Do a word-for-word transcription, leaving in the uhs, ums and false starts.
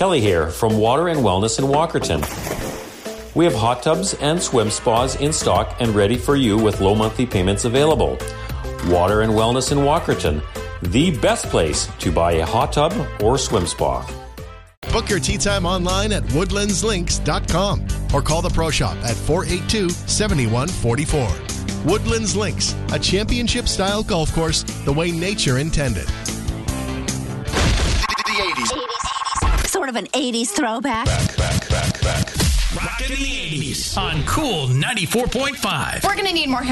Kelly here from Water and Wellness in Walkerton. We have hot tubs and swim spas in stock and ready for you with low monthly payments available. Water and Wellness in Walkerton, the best place to buy a hot tub or swim spa. Book your tee time online at woodlands links dot com or call the Pro Shop at four eight two, seven one four four. Woodlands Links, a championship-style golf course the way nature intended. The eighties. Sort of an eighties throwback. Back, back, back, back. Rockin' the eighties on Cool ninety-four point five. We're going to need more